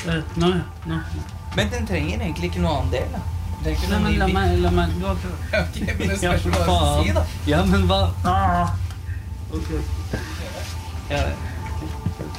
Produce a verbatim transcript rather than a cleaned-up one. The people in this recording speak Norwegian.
Uh, nå, nå. Men den trenger egentlig ikke noe annen del, da. Det er ikke Nei, noe men la ny meg, la meg, du har bil. Ok, men det spørs Ja, hva du skal si, da. Ja, men hva? Ah. Ok. Ja, det.